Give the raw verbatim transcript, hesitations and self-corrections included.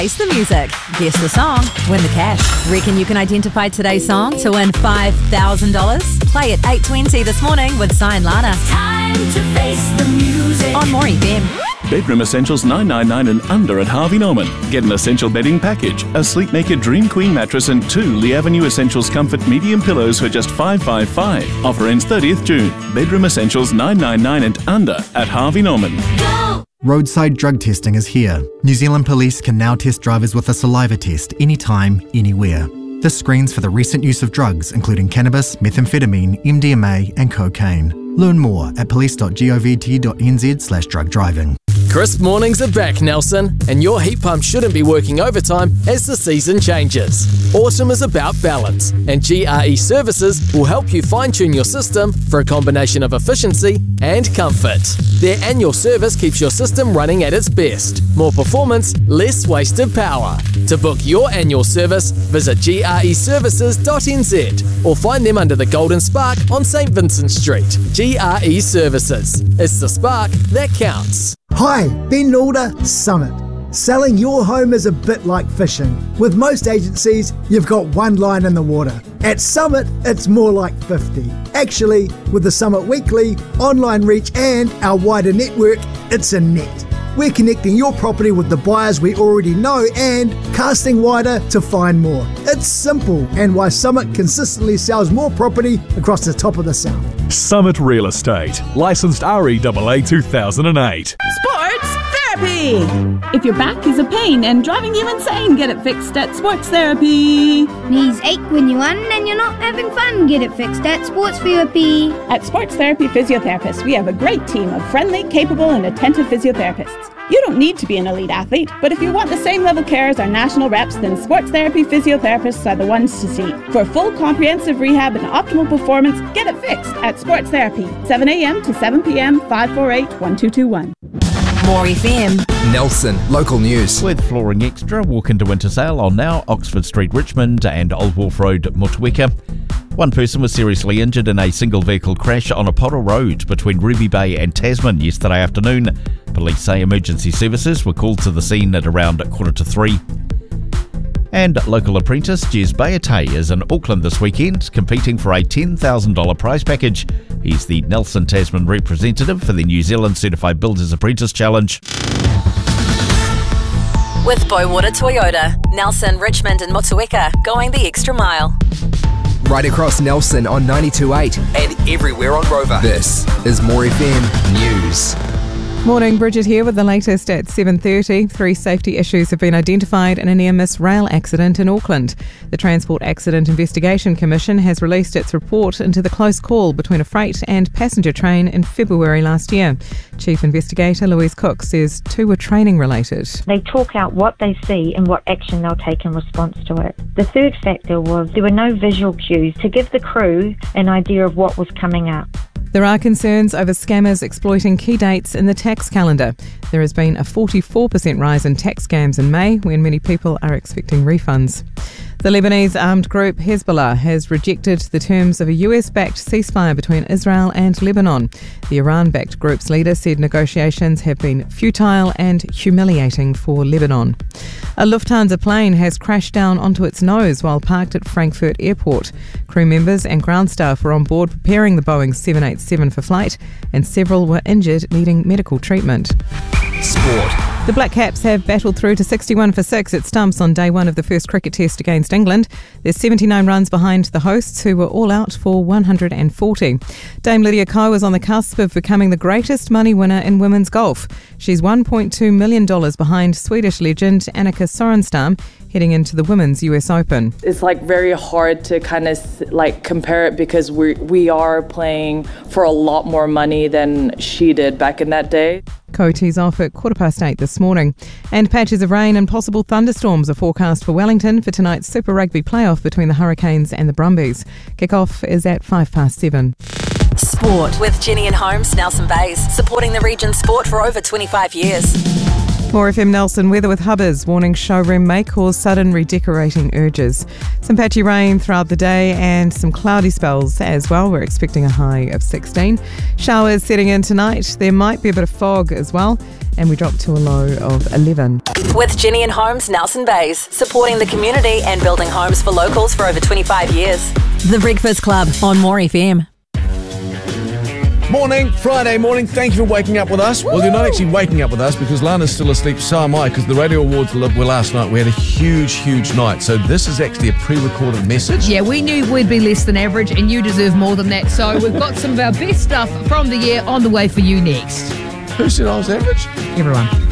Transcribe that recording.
Taste the music, guess the song, win the cash. Reckon you can identify today's song to win five thousand dollars? Play at eight twenty this morning with Sai and Lana. Time to face the music. On More F M. Bedroom Essentials nine ninety-nine and under at Harvey Norman. Get an essential bedding package, a Sleepmaker Dream Queen mattress and two Lee Avenue Essentials Comfort medium pillows for just five hundred fifty-five. Offer ends thirtieth June. Bedroom Essentials nine ninety-nine and under at Harvey Norman. Go! Roadside drug testing is here. New Zealand Police can now test drivers with a saliva test anytime, anywhere. This screens for the recent use of drugs, including cannabis, methamphetamine, M D M A and cocaine. Learn more at police dot govt dot n z slash drug driving. Crisp mornings are back, Nelson, and your heat pump shouldn't be working overtime as the season changes. Autumn is about balance, and G R E Services will help you fine-tune your system for a combination of efficiency and comfort. Their annual service keeps your system running at its best. More performance, less wasted power. To book your annual service, visit G R E services dot n z or find them under the Golden Spark on St Vincent Street. G R E Services. It's the spark that counts. Hi, Ben Nalder, Summit. Selling your home is a bit like fishing. With most agencies, you've got one line in the water. At Summit, it's more like fifty. Actually, with the Summit Weekly, online reach and our wider network, it's a net. We're connecting your property with the buyers we already know and casting wider to find more. It's simple and why Summit consistently sells more property across the top of the South. Summit Real Estate, licensed R E A A two thousand eight. Sports Therapy! If your back is a pain and driving you insane, get it fixed at Sports Therapy. Knees ache when you run and you're not having fun, get it fixed at Sports Therapy. At Sports Therapy Physiotherapists, we have a great team of friendly, capable and attentive physiotherapists. You don't need to be an elite athlete, but if you want the same level care as our national reps, then Sports Therapy Physiotherapists are the ones to see. For full comprehensive rehab and optimal performance, get it fixed at Sports Therapy, seven a m to seven p m, five four eight, one two two one. More F M. Nelson, local news. With Flooring Extra, walk into winter sale on now Oxford Street, Richmond and Old Wharf Road, Motueka. One person was seriously injured in a single vehicle crash on Apollo Road between Ruby Bay and Tasman yesterday afternoon. Police say emergency services were called to the scene at around quarter to three. And local apprentice Jez Bayate is in Auckland this weekend, competing for a ten thousand dollars prize package. He's the Nelson Tasman representative for the New Zealand Certified Builders Apprentice Challenge. With Boywater Toyota, Nelson, Richmond and Motueka, going the extra mile. Right across Nelson on ninety-two point eight and everywhere on Rover. This is More F M News. Morning, Bridget here with the latest at seven thirty. Three safety issues have been identified in a near-miss rail accident in Auckland. The Transport Accident Investigation Commission has released its report into the close call between a freight and passenger train in February last year. Chief Investigator Louise Cook says two were training related. They talk out what they see and what action they'll take in response to it. The third factor was there were no visual cues to give the crew an idea of what was coming up. There are concerns over scammers exploiting key dates in the tax calendar. There has been a forty-four percent rise in tax scams in May when many people are expecting refunds. The Lebanese armed group Hezbollah has rejected the terms of a U S-backed ceasefire between Israel and Lebanon. The Iran-backed group's leader said negotiations have been futile and humiliating for Lebanon. A Lufthansa plane has crashed down onto its nose while parked at Frankfurt Airport. Crew members and ground staff were on board preparing the Boeing seven eighty-seven for flight, and several were injured needing medical treatment. Sport. The Black Caps have battled through to sixty-one for six at Stumps on day one of the first cricket test against England. They're seventy-nine runs behind the hosts, who were all out for one hundred forty. Dame Lydia Ko is on the cusp of becoming the greatest money winner in women's golf. She's one point two million dollars behind Swedish legend Annika Sorenstam, heading into the Women's U S Open. It's like very hard to kind of like compare it because we we are playing for a lot more money than she did back in that day. Ko tees off at quarter past eight this morning. And patches of rain and possible thunderstorms are forecast for Wellington for tonight's Super Rugby playoff between the Hurricanes and the Brumbies. Kick-off is at five past seven. Sport with Jenny and Holmes, Nelson Bays, supporting the region's sport for over twenty-five years. More F M Nelson weather with Hubbers, warning showroom may cause sudden redecorating urges. Some patchy rain throughout the day and some cloudy spells as well. We're expecting a high of sixteen. Showers setting in tonight. There might be a bit of fog as well. and we dropped to a low of eleven. With Ginny and Homes Nelson Bays, supporting the community and building homes for locals for over twenty-five years. The Breakfast Club on More F M. Morning, Friday morning. Thank you for waking up with us. Well, you're not actually waking up with us because Lana's still asleep, so am I, because the Radio Awards were last night. We had a huge, huge night. So this is actually a pre-recorded message. Yeah, we knew we'd be less than average and you deserve more than that. So we've got some of our best stuff from the year on the way for you next. Who said I was average? Everyone.